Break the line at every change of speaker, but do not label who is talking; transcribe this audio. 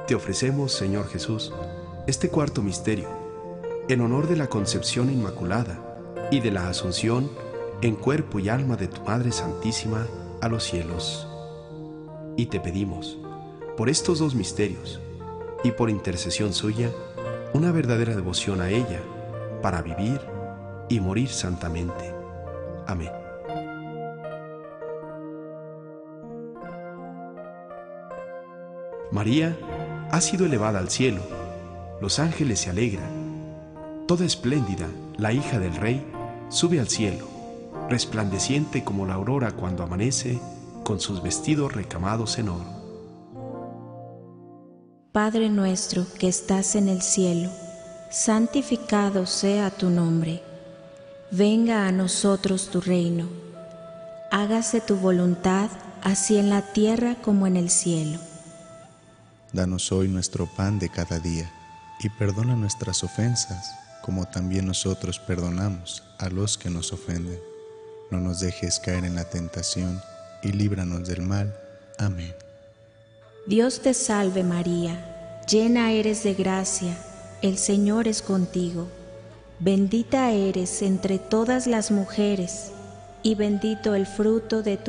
Te ofrecemos, Señor Jesús, este cuarto misterio, en honor de la concepción inmaculada y de la asunción en cuerpo y alma de tu Madre Santísima a los cielos. Y te pedimos, por estos dos misterios y por intercesión suya, una verdadera devoción a ella para vivir y morir santamente. Amén. María ha sido elevada al cielo, los ángeles se alegran. Toda espléndida, la hija del Rey, sube al cielo, resplandeciente como la aurora cuando amanece, con sus vestidos recamados en oro.
Padre nuestro que estás en el cielo, santificado sea tu nombre. Venga a nosotros tu reino. Hágase tu voluntad, así en la tierra como en el cielo.
Danos hoy nuestro pan de cada día, y perdona nuestras ofensas, como también nosotros perdonamos a los que nos ofenden. No nos dejes caer en la tentación, y líbranos del mal. Amén.
Dios te salve María, llena eres de gracia, el Señor es contigo. Bendita eres entre todas las mujeres, y bendito el fruto de tu